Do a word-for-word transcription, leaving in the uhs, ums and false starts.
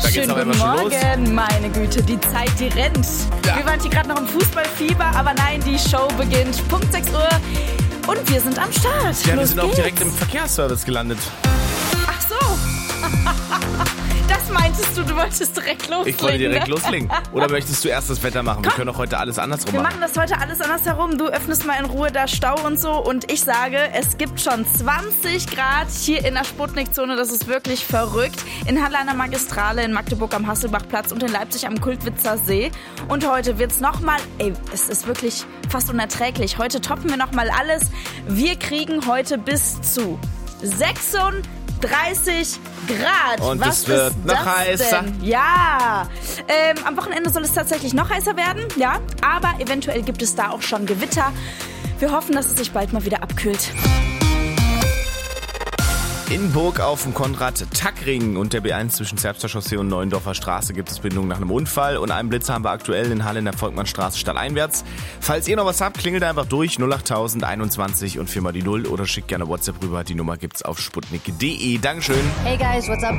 da geht's Schönen aber immer guten schon los. Morgen, meine Güte, die Zeit, die rennt. Ja. Wir waren hier gerade noch im Fußballfieber, aber nein, die Show beginnt. Punkt sechs Uhr und wir sind am Start. Ja, wir Los sind auch geht's. direkt im Verkehrsservice gelandet. Ach so. Das meintest du, du wolltest direkt loslegen. Ich wollte direkt loslegen. Oder möchtest du erst das Wetter machen? Wir Komm. können auch heute alles andersrum Wir machen. machen das heute alles andersherum. Du öffnest mal in Ruhe da Stau und so. Und ich sage, es gibt schon zwanzig Grad hier in der Sputnik-Zone. Das ist wirklich verrückt. In Halle an der Magistrale, in Magdeburg am Hasselbachplatz und in Leipzig am Kultwitzer See. Und heute wird's nochmal, ey, es ist wirklich fast unerträglich. Heute toppen wir nochmal alles. Wir kriegen heute bis zu sechsunddreißig Grad. Und Was es wird ist noch das heißer. denn? Ja. Ähm, am Wochenende soll es tatsächlich noch heißer werden, ja. Aber eventuell gibt es da auch schon Gewitter. Wir hoffen, dass es sich bald mal wieder abkühlt. In Burg auf dem Konrad-Tackring und der B eins zwischen Zerbster Chaussee und Neuendorfer Straße gibt es Bindung nach einem Unfall. Und einen Blitzer haben wir aktuell in Halle in der Volkmannstraße stadteinwärts. Falls ihr noch was habt, klingelt einfach durch null acht tausend einundzwanzig und viermal die Null oder schickt gerne WhatsApp rüber. Die Nummer gibt's auf sputnik punkt de. Dankeschön. Hey guys, what's up?